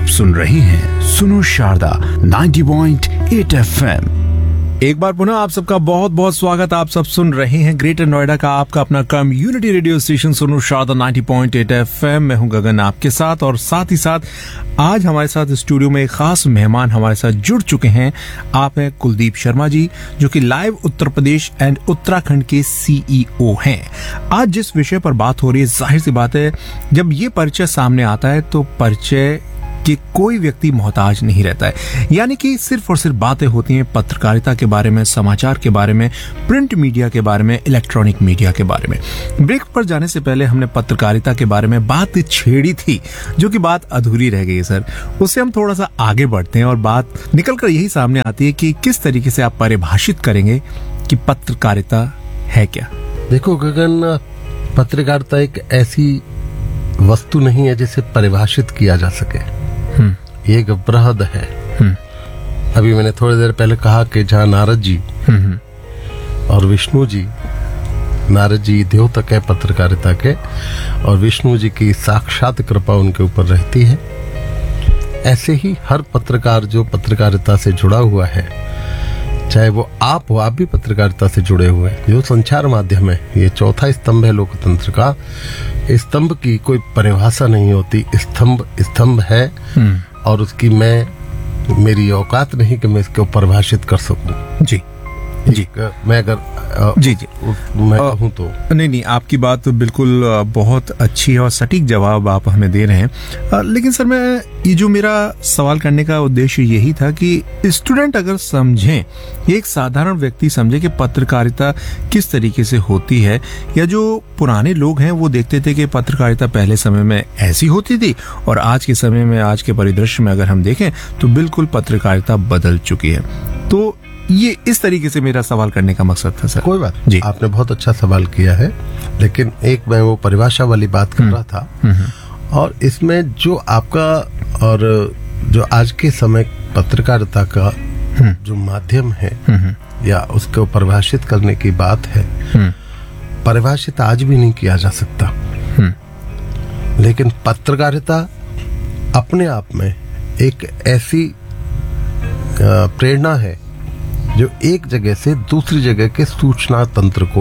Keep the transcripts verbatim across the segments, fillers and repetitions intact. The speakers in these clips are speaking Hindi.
सुन रहे हैं सुनो Sharda ninety point eight F M. एक बार पुनः आप सबका बहुत बहुत स्वागत। आप सब सुन रहे हैं ग्रेटर नोएडा का आपका अपना कम्युनिटी रेडियो स्टेशन सुनो Sharda ninety point eight F M. मैं हूं गगन आपके साथ, और साथ ही साथ आज हमारे साथ स्टूडियो में एक खास मेहमान हमारे साथ जुड़ चुके हैं। आप हैं कुलदीप शर्मा जी, जो कि लाइव उत्तर प्रदेश एंड उत्तराखंड के सीईओ हैं। आज जिस विषय पर बात हो रही है, जाहिर सी बात है जब ये परिचय सामने आता है तो परिचय कि कोई व्यक्ति मोहताज नहीं रहता है, यानी कि सिर्फ और सिर्फ बातें होती हैं पत्रकारिता के बारे में, समाचार के बारे में, प्रिंट मीडिया के बारे में, इलेक्ट्रॉनिक मीडिया के बारे में। ब्रेक पर जाने से पहले हमने पत्रकारिता के बारे में बात छेड़ी थी, जो कि बात अधूरी रह गई है सर। उससे हम थोड़ा सा आगे बढ़ते हैं और बात निकलकर यही सामने आती है कि किस तरीके से आप परिभाषित करेंगे कि पत्रकारिता है क्या। देखो गगन, पत्रकारिता एक ऐसी वस्तु नहीं है जिसे परिभाषित किया जा सके। ये एक बृहद है। अभी मैंने थोड़ी देर पहले कहा कि जहाँ नारद जी और विष्णु जी, नारद जी द्योतक है पत्रकारिता के, और विष्णु जी की साक्षात कृपा उनके ऊपर रहती है, ऐसे ही हर पत्रकार जो पत्रकारिता से जुड़ा हुआ है, चाहे वो आप हो, आप भी पत्रकारिता से जुड़े हुए हैं, जो संचार माध्यम है, ये चौथा स्तंभ है लोकतंत्र का। स्तंभ की कोई परिभाषा नहीं होती। स्तंभ स्तंभ है और उसकी मैं मेरी औकात नहीं कि मैं इसको परिभाषित कर सकूं। जी जी मैं अगर आ, जी जी मैं कहूं तो नहीं नहीं, आपकी बात बिल्कुल बहुत अच्छी है और सटीक जवाब आप हमें दे रहे हैं। लेकिन सर, मैं ये जो मेरा सवाल करने का उद्देश्य यही था कि स्टूडेंट अगर समझें, एक साधारण व्यक्ति समझे कि पत्रकारिता किस तरीके से होती है, या जो पुराने लोग हैं वो देखते थे कि पत्रकारिता पहले समय में ऐसी होती थी और आज के समय में, आज के परिदृश्य में अगर हम देखें तो बिल्कुल पत्रकारिता बदल चुकी है। तो ये इस तरीके से मेरा सवाल करने का मकसद था सर। कोई बात जी, आपने बहुत अच्छा सवाल किया है, लेकिन एक मैं वो परिभाषा वाली बात कर रहा था, और इसमें जो आपका और जो आज के समय पत्रकारिता का जो माध्यम है या उसको परिभाषित करने की बात है, परिभाषित आज भी नहीं किया जा सकता। लेकिन पत्रकारिता अपने आप में एक ऐसी प्रेरणा है जो एक जगह से दूसरी जगह के सूचना तंत्र को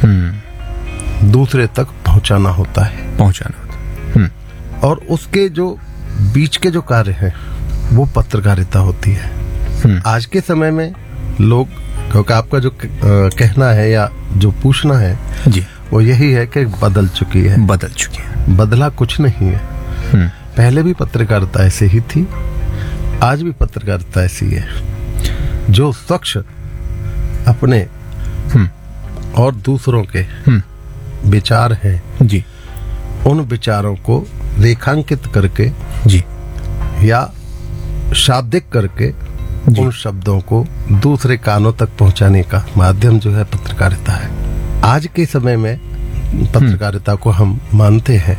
दूसरे तक पहुंचाना होता है पहुंचाना होता है और उसके जो बीच के जो कार्य हैं वो पत्रकारिता होती है। आज के समय में लोग, क्योंकि आपका जो कहना है या जो पूछना है जी, वो यही है कि बदल चुकी है। बदल चुकी है। बदला कुछ नहीं है। पहले भी पत्रकारिता ऐसे ही थी, आज भी पत्रकारिता ऐसी है। जो शख्स अपने और दूसरों के विचार हैं जी, उन विचारों को रेखांकित करके जी या शाब्दिक करके उन शब्दों को दूसरे कानों तक पहुंचाने का माध्यम जो है पत्रकारिता है। आज के समय में पत्रकारिता को हम मानते हैं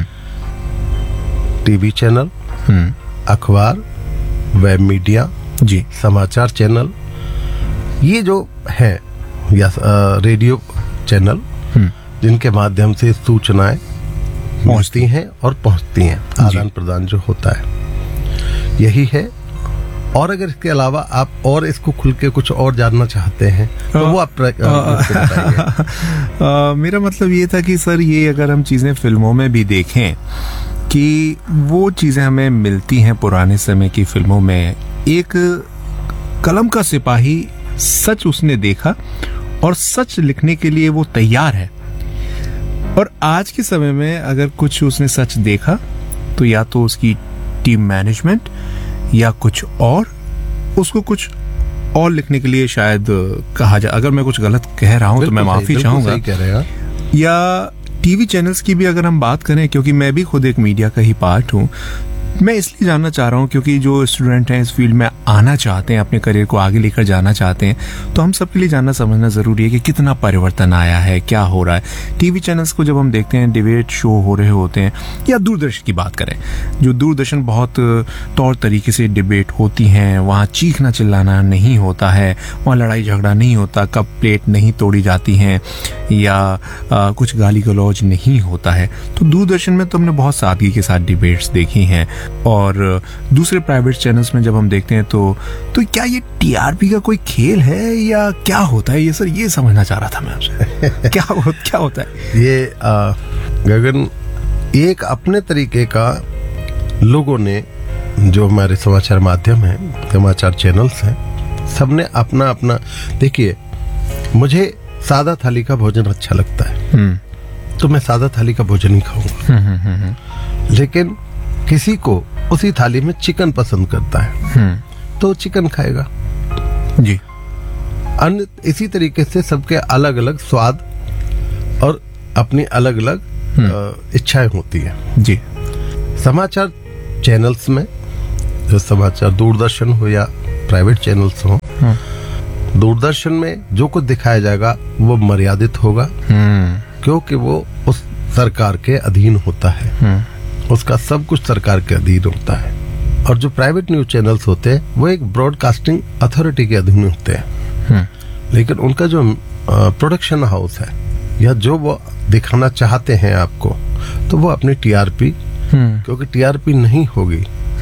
टीवी चैनल, अखबार, वेब मीडिया जी, समाचार चैनल, ये जो है, या रेडियो चैनल, जिनके माध्यम से सूचनाएं पहुंचती हैं और पहुंचती हैं, आदान प्रदान जो होता है, यही है। और अगर इसके अलावा आप और इसको खुल के कुछ और जानना चाहते हैं तो वो आप बताइए। मेरा मतलब ये था कि सर, ये अगर हम चीजें फिल्मों में भी देखें कि वो चीजें हमें मिलती हैं पुराने समय की फिल्मों में, एक कलम का सिपाही, सच उसने देखा और सच लिखने के लिए वो तैयार है। और आज के समय में अगर कुछ उसने सच देखा तो या तो उसकी टीम मैनेजमेंट या कुछ और, उसको कुछ और लिखने के लिए शायद कहा जाए। अगर मैं कुछ गलत कह रहा हूं तो मैं माफी चाहूंगा। या टीवी चैनल्स की भी अगर हम बात करें, क्योंकि मैं भी खुद एक मीडिया का ही पार्ट हूं, मैं इसलिए जानना चाह रहा हूँ क्योंकि जो स्टूडेंट हैं इस फील्ड में आना चाहते हैं, अपने करियर को आगे लेकर जाना चाहते हैं, तो हम सबके लिए जानना समझना जरूरी है कि कितना परिवर्तन आया है, क्या हो रहा है। टीवी चैनल्स को जब हम देखते हैं, डिबेट शो हो रहे होते हैं, या दूरदर्शन की बात करें, जो दूरदर्शन बहुत तौर तरीके से डिबेट होती हैं, वहाँ चीखना चिल्लाना नहीं होता है, वहाँ लड़ाई झगड़ा नहीं होता, कप प्लेट नहीं तोड़ी जाती हैं, या आ, कुछ गाली गलौज नहीं होता है। तो दूरदर्शन में तो हमने बहुत सादगी के साथ डिबेट्स देखी हैं, और दूसरे प्राइवेट चैनल्स में जब हम देखते हैं तो तो क्या ये टीआरपी का कोई खेल है या क्या होता है ये सर, ये समझना चाह रहा था मैं आपसे। क्या हो, क्या होता है ये आ, गगन, एक अपने तरीके का लोगों ने, जो हमारे समाचार माध्यम है, समाचार चैनल्स हैं, सबने अपना अपना, देखिए मुझे सादा थाली का भोजन अच्छा लगता है तो मैं सादा थाली का भोजन ही खाऊंगा, लेकिन किसी को उसी थाली में चिकन पसंद करता है तो चिकन खाएगा जी। अन्य इसी तरीके से सबके अलग अलग स्वाद और अपनी अलग अलग इच्छाएं होती है जी। समाचार चैनल्स में, जो समाचार दूरदर्शन हो या प्राइवेट चैनल्स हो, दूरदर्शन में जो कुछ दिखाया जाएगा वो मर्यादित होगा क्योंकि वो उस सरकार के अधीन होता है, उसका सब कुछ सरकार के अधीन होता है। और जो प्राइवेट न्यूज चैनल्स होते हैं वो एक ब्रॉडकास्टिंग अथॉरिटी के अधीन होते हैं, लेकिन उनका जो प्रोडक्शन हाउस है या जो वो दिखाना चाहते हैं आपको, तो वो अपनी टीआरपी, क्योंकि टीआरपी नहीं होगी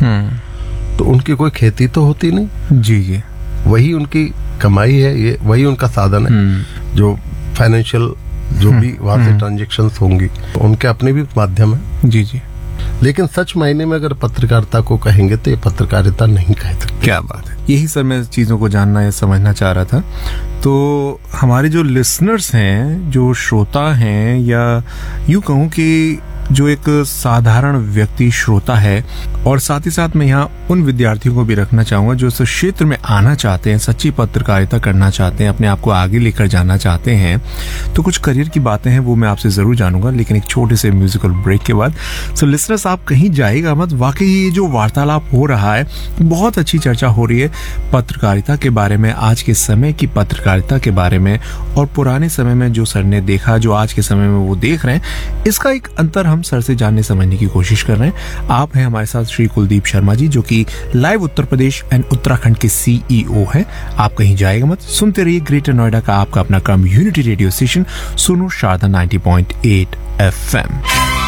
तो उनकी कोई खेती तो होती नहीं जी जी। वही उनकी कमाई है, ये वही उनका साधन है। जो फाइनेंशियल जो भी वहां से ट्रांजेक्शन्स होंगी उनके अपने भी माध्यम है जी जी। लेकिन सच मायने में अगर पत्रकारिता को कहेंगे तो ये पत्रकारिता नहीं कह सकते। क्या बात है, यही सर मैं चीजों को जानना या समझना चाह रहा था। तो हमारे जो लिसनर्स हैं, जो श्रोता हैं, या यूं कहूं कि जो एक साधारण व्यक्ति श्रोता है, और साथ ही साथ मैं यहाँ उन विद्यार्थियों को भी रखना चाहूंगा जो इस क्षेत्र में आना चाहते हैं, सच्ची पत्रकारिता करना चाहते हैं, अपने आप को आगे लेकर जाना चाहते हैं, तो कुछ करियर की बातें हैं वो मैं आपसे जरूर जानूंगा, लेकिन एक छोटे से म्यूजिकल ब्रेक के बाद। सो लिसनर्स, आप कहीं जाएगा मत। वाकई ये जो वार्तालाप हो रहा है, बहुत अच्छी चर्चा हो रही है पत्रकारिता के बारे में, आज के समय की पत्रकारिता के बारे में, और पुराने समय में जो सर ने देखा, जो आज के समय में वो देख रहे हैं, इसका एक अंतर हम सर से जानने समझने की कोशिश कर रहे हैं। आप हैं हमारे साथ श्री कुलदीप शर्मा जी, जो कि लाइव उत्तर प्रदेश एंड उत्तराखंड के सीईओ हैं। आप कहीं जाएगा मत, सुनते रहिए ग्रेटर नोएडा का आपका अपना क्रम यूनिटी रेडियो स्टेशन, सुनो Sharda ninety point eight F M.